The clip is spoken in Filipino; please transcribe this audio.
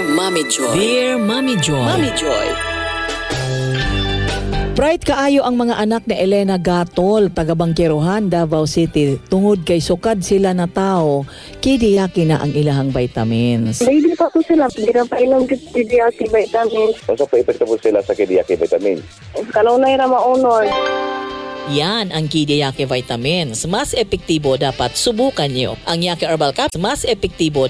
Mommy Joy. Dear Mommy Joy. Mommy Joy. Bright kaayo ang mga anak ni Elena Gatol, taga Bangkirohan, Davao City. Tungod kay sukad sila na tao, kidiyaki na ang ilahang vitamins. Baby pa po sila, ginapainom kidiyaki vitamins. Kung pa epekto po sila sa kidiyaki vitamins. Kanunay ra maunod. Yan ang Kidiyaki vitamins. Mas epektibo, dapat subukan nyo. Ang Yaki Herbal Cap, mas epektibo